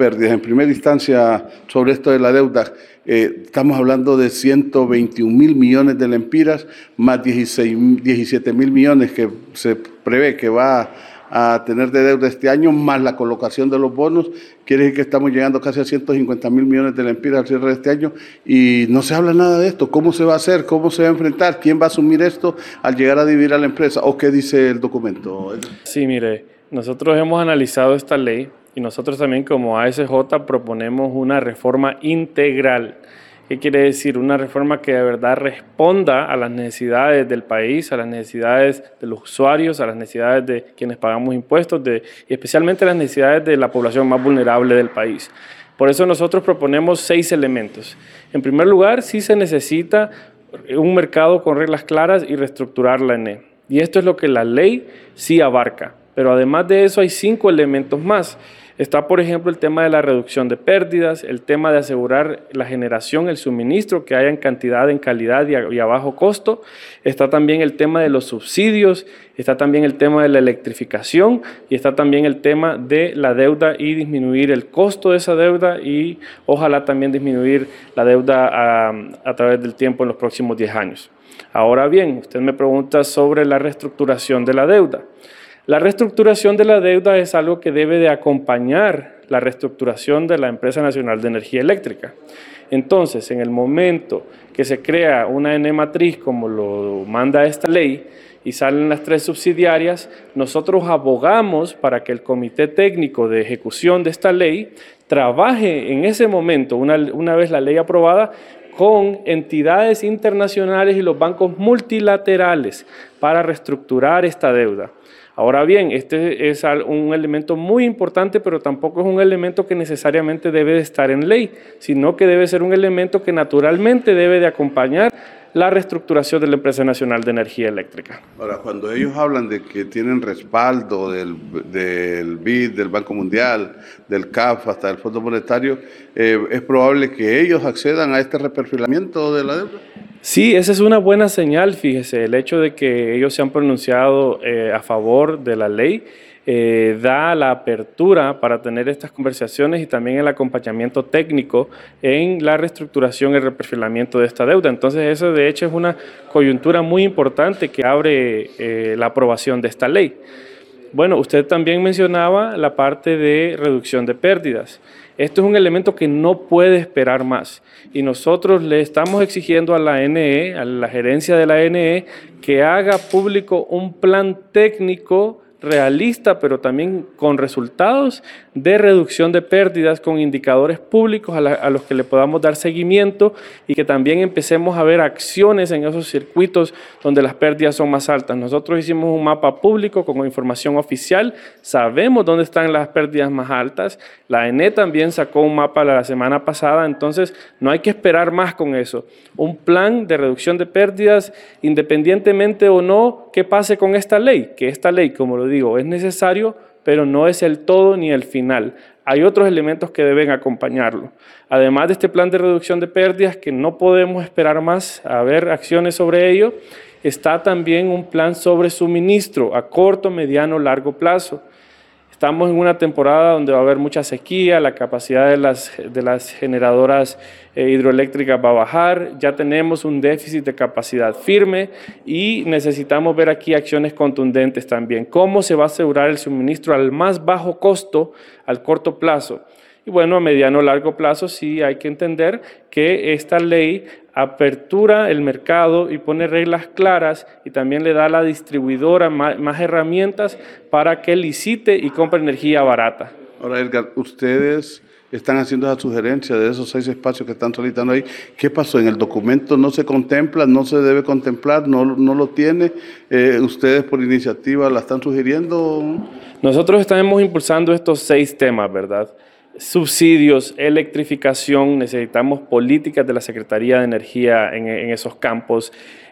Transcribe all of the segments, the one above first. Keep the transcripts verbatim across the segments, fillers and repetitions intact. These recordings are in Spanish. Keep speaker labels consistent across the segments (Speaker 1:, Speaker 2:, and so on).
Speaker 1: pérdidas. En primera instancia, sobre esto de la deuda, eh, estamos hablando de ciento veintiún mil millones de lempiras, más dieciséis, diecisiete mil millones que se prevé que va a tener de deuda este año, más la colocación de los bonos. Quiere decir que estamos llegando casi a ciento cincuenta mil millones de lempiras al cierre de este año y no se habla nada de esto. ¿Cómo se va a hacer? ¿Cómo se va a enfrentar? ¿Quién va a asumir esto al llegar a dividir a la empresa? ¿O qué dice el documento?
Speaker 2: Sí, mire, nosotros hemos analizado esta ley y nosotros también como A S J proponemos una reforma integral. ¿Qué quiere decir? Una reforma que de verdad responda a las necesidades del país, a las necesidades de los usuarios, a las necesidades de quienes pagamos impuestos de, y especialmente a las necesidades de la población más vulnerable del país. Por eso nosotros proponemos seis elementos. En primer lugar, sí se necesita un mercado con reglas claras y reestructurar la E N E. Y esto es lo que la ley sí abarca. Pero además de eso hay cinco elementos más. Está, por ejemplo, el tema de la reducción de pérdidas, el tema de asegurar la generación, el suministro, que haya en cantidad, en calidad y a, y a bajo costo. Está también el tema de los subsidios, está también el tema de la electrificación y está también el tema de la deuda y disminuir el costo de esa deuda y ojalá también disminuir la deuda a, a través del tiempo en los próximos diez años. Ahora bien, usted me pregunta sobre la reestructuración de la deuda. La reestructuración de la deuda es algo que debe de acompañar la reestructuración de la Empresa Nacional de Energía Eléctrica. Entonces, en el momento que se crea una E N E matriz, como lo manda esta ley, y salen las tres subsidiarias, nosotros abogamos para que el Comité Técnico de Ejecución de esta ley trabaje en ese momento, una, una vez la ley aprobada, con entidades internacionales y los bancos multilaterales para reestructurar esta deuda. Ahora bien, este es un elemento muy importante, pero tampoco es un elemento que necesariamente debe de estar en ley, sino que debe ser un elemento que naturalmente debe de acompañar la reestructuración de la Empresa Nacional de Energía Eléctrica.
Speaker 1: Ahora, cuando ellos hablan de que tienen respaldo del, del B I D, del Banco Mundial, del C A F, hasta del Fondo Monetario, eh, ¿es probable que ellos accedan a este reperfilamiento de la deuda?
Speaker 2: Sí, esa es una buena señal, fíjese, el hecho de que ellos se han pronunciado eh, a favor de la ley eh, da la apertura para tener estas conversaciones y también el acompañamiento técnico en la reestructuración y el reperfilamiento de esta deuda. Entonces, eso de hecho es una coyuntura muy importante que abre eh, la aprobación de esta ley. Bueno, usted también mencionaba la parte de reducción de pérdidas. Esto es un elemento que no puede esperar más y nosotros le estamos exigiendo a la E N E, a la gerencia de la E N E, que haga público un plan técnico realista, pero también con resultados de reducción de pérdidas, con indicadores públicos a, la, a los que le podamos dar seguimiento y que también empecemos a ver acciones en esos circuitos donde las pérdidas son más altas. Nosotros hicimos un mapa público con información oficial, sabemos dónde están las pérdidas más altas, la E N E también sacó un mapa la semana pasada, entonces no hay que esperar más con eso. Un plan de reducción de pérdidas, independientemente o no que pase con esta ley, que esta ley, como lo digo, es necesario, pero no es el todo ni el final. Hay otros elementos que deben acompañarlo. Además de este plan de reducción de pérdidas, que no podemos esperar más a ver acciones sobre ello, está también un plan sobre suministro a corto, mediano, largo plazo. Estamos en una temporada donde va a haber mucha sequía, la capacidad de las, de las generadoras eh, hidroeléctricas va a bajar, ya tenemos un déficit de capacidad firme y necesitamos ver aquí acciones contundentes también. ¿Cómo se va a asegurar el suministro al más bajo costo al corto plazo? Y bueno, a mediano o largo plazo sí hay que entender que esta ley apertura el mercado y pone reglas claras y también le da a la distribuidora más, más herramientas para que licite y compre energía barata.
Speaker 1: Ahora, Edgar, ustedes están haciendo esa sugerencia de esos seis espacios que están solicitando ahí. ¿Qué pasó? ¿En el documento no se contempla, no se debe contemplar, no, no lo tiene? Eh, ¿Ustedes por iniciativa la están sugiriendo?
Speaker 2: Nosotros estamos impulsando estos seis temas, ¿verdad? Subsidios, electrificación, necesitamos políticas de la Secretaría de Energía en, en esos campos,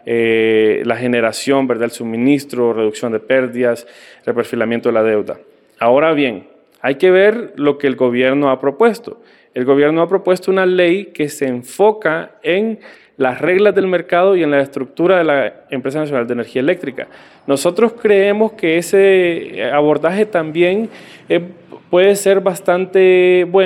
Speaker 2: eh, la generación, ¿verdad? El suministro, reducción de pérdidas, reperfilamiento de la deuda. Ahora bien, hay que ver lo que el gobierno ha propuesto. El gobierno ha propuesto una ley que se enfoca en las reglas del mercado y en la estructura de la Empresa Nacional de Energía Eléctrica. Nosotros creemos que ese abordaje también eh, puede ser bastante bueno.